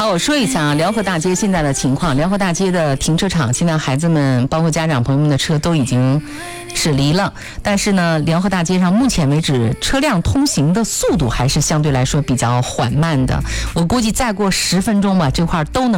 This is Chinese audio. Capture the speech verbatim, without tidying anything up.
好，我说一下啊，辽河大街现在的情况。辽河大街的停车场，现在孩子们包括家长朋友们的车都已经驶离了，但是呢，辽河大街上目前为止车辆通行的速度还是相对来说比较缓慢的。我估计再过十分钟吧，这块都能